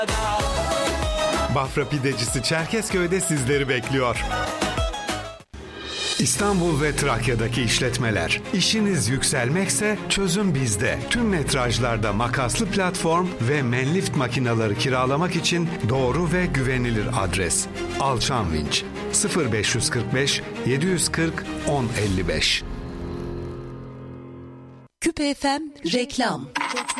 Bafra Pidecisi Çerkezköy'de sizleri bekliyor. İstanbul ve Trakya'daki işletmeler. İşiniz yükselmekse çözüm bizde. Tüm metrajlarda makaslı platform ve Menlift makineleri kiralamak için doğru ve güvenilir adres. Alçan Vinç 0545 740 1055. Küpe FM reklam.